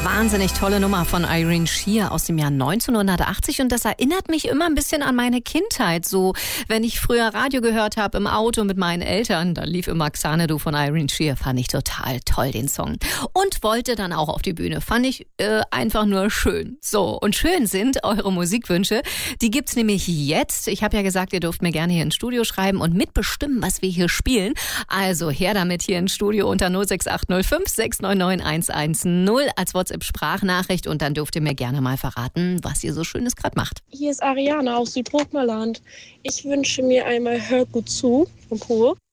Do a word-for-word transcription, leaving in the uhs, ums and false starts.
Wahnsinnig tolle Nummer von Irene Sheer aus dem Jahr neunzehnhundertachtzig und das erinnert mich immer ein bisschen an meine Kindheit. So, wenn ich früher Radio gehört habe im Auto mit meinen Eltern, da lief immer Xanadu von Irene Sheer, fand ich total toll den Song. Und wollte dann auch auf die Bühne, fand ich äh, einfach nur schön. So, und schön sind eure Musikwünsche, die gibt's nämlich jetzt. Ich habe ja gesagt, ihr dürft mir gerne hier ins Studio schreiben und mitbestimmen, was wir hier spielen. Also her damit hier ins Studio unter null sechs acht null fünf sechs neun neun eins eins null als WhatsApp-Sprachnachricht und dann dürft ihr mir gerne mal verraten, was ihr so Schönes gerade macht. Hier ist Ariane aus Südhochmauerland. Ich wünsche mir einmal Hör gut zu von Pur.